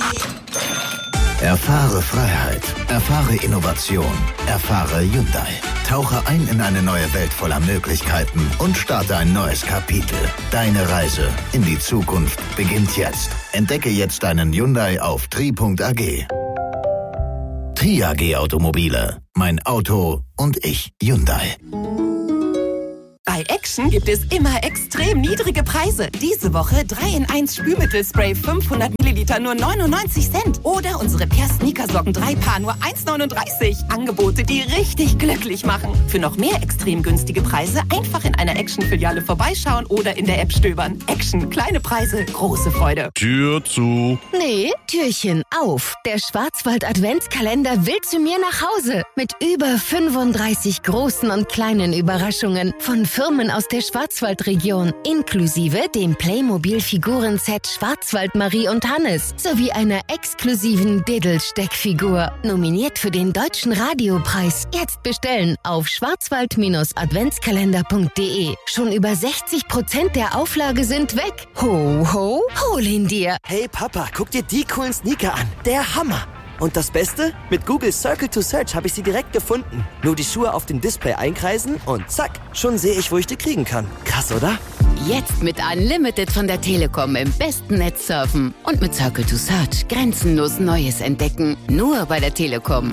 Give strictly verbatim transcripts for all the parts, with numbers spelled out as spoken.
Erfahre Freiheit, erfahre Innovation, erfahre Hyundai. Tauche ein in eine neue Welt voller Möglichkeiten und starte ein neues Kapitel. Deine Reise in die Zukunft beginnt jetzt. Entdecke jetzt deinen Hyundai auf tri punkt a g. Tri A G Automobile. Mein Auto und ich. Hyundai. Bei Action gibt es immer extrem niedrige Preise. Diese Woche drei in eins Spülmittelspray fünfhundert Milliliter nur neunundneunzig Cent. Oder unsere Per Sneakersocken drei Paar nur eins neununddreißig. Angebote, die richtig glücklich machen. Für noch mehr extrem günstige Preise einfach in einer Action-Filiale vorbeischauen oder in der App stöbern. Action, kleine Preise, große Freude. Tür zu. Nee, Türchen auf. Der Schwarzwald-Adventskalender will zu mir nach Hause. Mit über fünfunddreißig großen und kleinen Überraschungen von Firmen aus der Schwarzwaldregion, inklusive dem Playmobil-Figurenset Schwarzwald Marie und Hannes sowie einer exklusiven Diddle-Steckfigur, nominiert für den Deutschen Radiopreis. Jetzt bestellen auf schwarzwald adventskalender punkt de. Schon über sechzig Prozent der Auflage sind weg. Ho, ho, hol ihn dir. Hey Papa, guck dir die coolen Sneaker an. Der Hammer. Und das Beste? Mit Google Circle to Search habe ich sie direkt gefunden. Nur die Schuhe auf dem Display einkreisen und zack, schon sehe ich, wo ich die kriegen kann. Krass, oder? Jetzt mit Unlimited von der Telekom im besten Netz surfen. Und mit Circle to Search grenzenlos Neues entdecken. Nur bei der Telekom.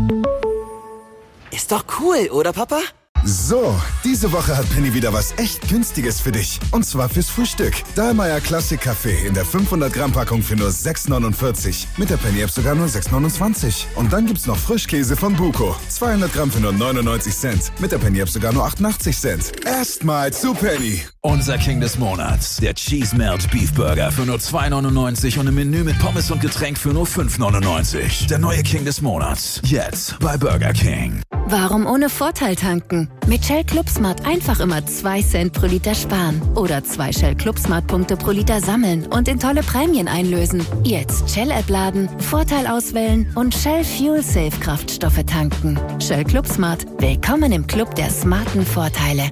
Ist doch cool, oder Papa? So, diese Woche hat Penny wieder was echt Günstiges für dich. Und zwar fürs Frühstück. Dahlmeier Classic Kaffee in der fünfhundert Gramm Packung für nur sechs neunundvierzig. Mit der Penny App sogar nur sechs neunundzwanzig. Und dann gibt's noch Frischkäse von Buko. zweihundert Gramm für nur neunundneunzig Cent. Mit der Penny App sogar nur achtundachtzig Cent. Erstmal zu Penny. Unser King des Monats. Der Cheese Melt Beef Burger für nur zwei neunundneunzig und im Menü mit Pommes und Getränk für nur fünf neunundneunzig. Der neue King des Monats. Jetzt bei Burger King. Warum ohne Vorteil tanken? Mit Shell Club Smart einfach immer zwei Cent pro Liter sparen. Oder zwei Shell Club Smart Punkte pro Liter sammeln und in tolle Prämien einlösen. Jetzt Shell-App laden, Vorteil auswählen und Shell Fuel Safe Kraftstoffe tanken. Shell Club Smart. Willkommen im Club der smarten Vorteile.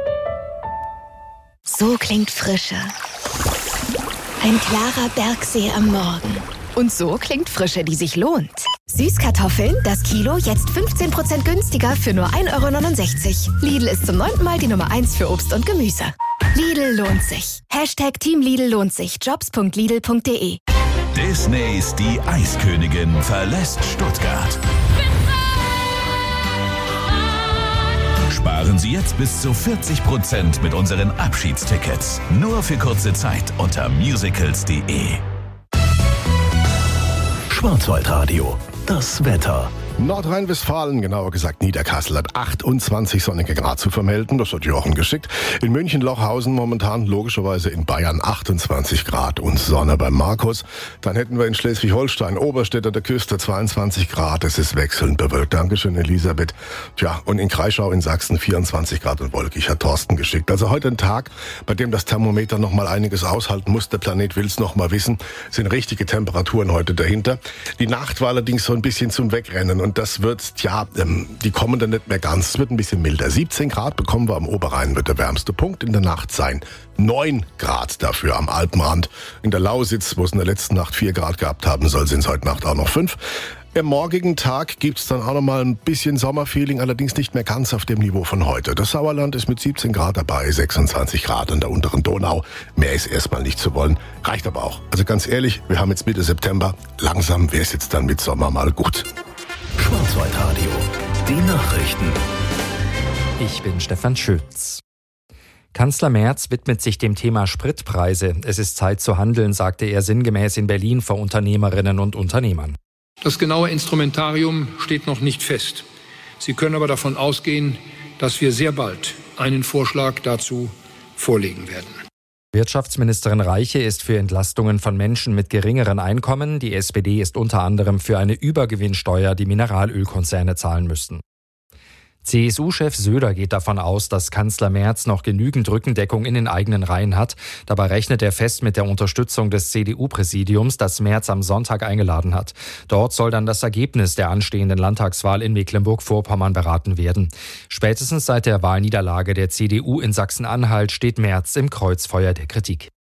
So klingt Frische. Ein klarer Bergsee am Morgen. Und so klingt Frische, die sich lohnt. Süßkartoffeln, das Kilo, jetzt fünfzehn Prozent günstiger für nur ein Euro neunundsechzig. Lidl ist zum neunten Mal die Nummer eins für Obst und Gemüse. Lidl lohnt sich. Hashtag Team Lidl lohnt sich. jobs punkt lidl punkt de. Disneys Die Eiskönigin verlässt Stuttgart. Sparen Sie jetzt bis zu vierzig Prozent mit unseren Abschiedstickets. Nur für kurze Zeit unter musicals punkt de. Schwarzwaldradio. Das Wetter. Nordrhein-Westfalen, genauer gesagt Niederkassel, hat achtundzwanzig sonnige Grad zu vermelden. Das hat Jochen geschickt. In München-Lochhausen momentan logischerweise in Bayern achtundzwanzig Grad und Sonne beim Markus. Dann hätten wir in Schleswig-Holstein, Oberstedt an der Küste zweiundzwanzig Grad. Es ist wechselnd bewölkt. Dankeschön, Elisabeth. Tja, und in Kreischau in Sachsen vierundzwanzig Grad und wolkig, hat Thorsten geschickt. Also heute ein Tag, bei dem das Thermometer noch mal einiges aushalten muss. Der Planet will's noch mal wissen. Es sind richtige Temperaturen heute dahinter. Die Nacht war allerdings so ein bisschen zum Wegrennen. Und das wird, ja, ähm, die kommen dann nicht mehr ganz. Es wird ein bisschen milder. siebzehn Grad bekommen wir am Oberrhein, wird der wärmste Punkt in der Nacht sein. neun Grad dafür am Alpenrand. In der Lausitz, wo es in der letzten Nacht vier Grad gehabt haben soll, sind es heute Nacht auch noch fünf. Am morgigen Tag gibt's dann auch noch mal ein bisschen Sommerfeeling, allerdings nicht mehr ganz auf dem Niveau von heute. Das Sauerland ist mit siebzehn Grad dabei, sechsundzwanzig Grad an der unteren Donau. Mehr ist erstmal nicht zu wollen, reicht aber auch. Also ganz ehrlich, wir haben jetzt Mitte September. Langsam wäre es jetzt dann mit Sommer mal gut. Schwarzwaldradio. Die Nachrichten. Ich bin Stefan Schütz. Kanzler Merz widmet sich dem Thema Spritpreise. Es ist Zeit zu handeln, sagte er sinngemäß in Berlin vor Unternehmerinnen und Unternehmern. Das genaue Instrumentarium steht noch nicht fest. Sie können aber davon ausgehen, dass wir sehr bald einen Vorschlag dazu vorlegen werden. Wirtschaftsministerin Reiche ist für Entlastungen von Menschen mit geringeren Einkommen. Die S P D ist unter anderem für eine Übergewinnsteuer, die Mineralölkonzerne zahlen müssten. C S U-Chef Söder geht davon aus, dass Kanzler Merz noch genügend Rückendeckung in den eigenen Reihen hat. Dabei rechnet er fest mit der Unterstützung des C D U-Präsidiums, das Merz am Sonntag eingeladen hat. Dort soll dann das Ergebnis der anstehenden Landtagswahl in Mecklenburg-Vorpommern beraten werden. Spätestens seit der Wahlniederlage der C D U in Sachsen-Anhalt steht Merz im Kreuzfeuer der Kritik.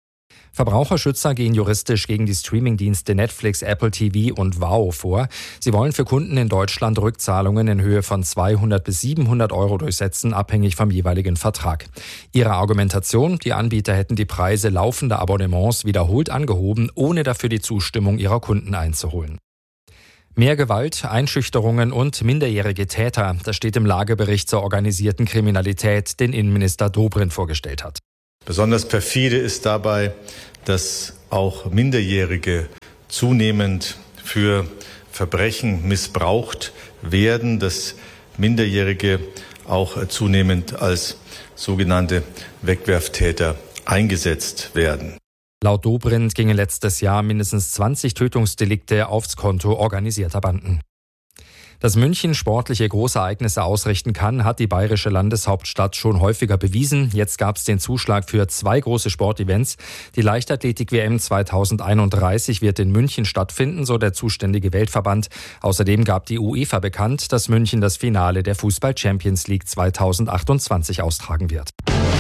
Verbraucherschützer gehen juristisch gegen die Streamingdienste Netflix, Apple T V und Wow vor. Sie wollen für Kunden in Deutschland Rückzahlungen in Höhe von zweihundert bis siebenhundert Euro durchsetzen, abhängig vom jeweiligen Vertrag. Ihre Argumentation, die Anbieter hätten die Preise laufender Abonnements wiederholt angehoben, ohne dafür die Zustimmung ihrer Kunden einzuholen. Mehr Gewalt, Einschüchterungen und minderjährige Täter, das steht im Lagebericht zur organisierten Kriminalität, den Innenminister Dobrindt vorgestellt hat. Besonders perfide ist dabei, dass auch Minderjährige zunehmend für Verbrechen missbraucht werden, dass Minderjährige auch zunehmend als sogenannte Wegwerftäter eingesetzt werden. Laut Dobrindt gingen letztes Jahr mindestens zwanzig Tötungsdelikte aufs Konto organisierter Banden. Dass München sportliche Großereignisse ausrichten kann, hat die bayerische Landeshauptstadt schon häufiger bewiesen. Jetzt gab es den Zuschlag für zwei große Sportevents. Die Leichtathletik-W M zweitausendeinunddreißig wird in München stattfinden, so der zuständige Weltverband. Außerdem gab die UEFA bekannt, dass München das Finale der Fußball-Champions League zweitausendachtundzwanzig austragen wird.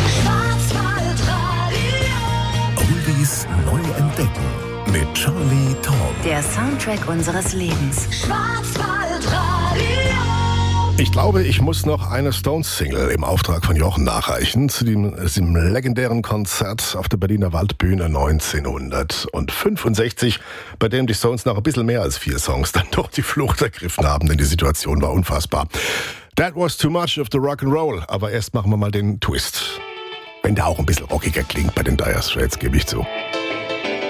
Oldies neu entdecken mit Charlie Tom. Der Soundtrack unseres Lebens. Ich glaube, ich muss noch eine Stones-Single im Auftrag von Jochen nachreichen zu dem, dem legendären Konzert auf der Berliner Waldbühne neunzehnhundertfünfundsechzig, bei dem die Stones nach ein bisschen mehr als vier Songs dann doch die Flucht ergriffen haben, denn die Situation war unfassbar. That was too much of the Rock'n'Roll, aber erst machen wir mal den Twist. Wenn der auch ein bisschen rockiger klingt bei den Dire Straits, gebe ich zu.